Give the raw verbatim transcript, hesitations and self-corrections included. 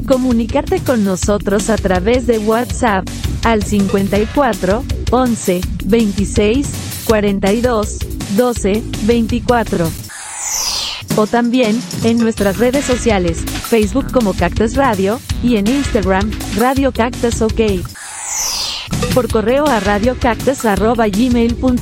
Comunicarte con nosotros a través de WhatsApp, al cincuenta y cuatro, once, veintiséis, cuarenta y dos, doce, veinticuatro. O también, en nuestras redes sociales, Facebook como Cactus Radio, y en Instagram, Radio Cactus OK. Por correo a radiocactus arroba gmail punto com.